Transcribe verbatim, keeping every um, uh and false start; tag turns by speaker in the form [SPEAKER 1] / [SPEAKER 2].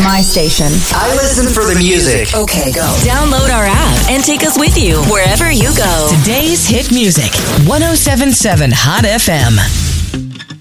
[SPEAKER 1] my station.
[SPEAKER 2] I listen for the music.
[SPEAKER 1] Okay, go.
[SPEAKER 3] Download our app and take us with you wherever you go.
[SPEAKER 4] Today's hit music. one oh seven point seven Hot F M.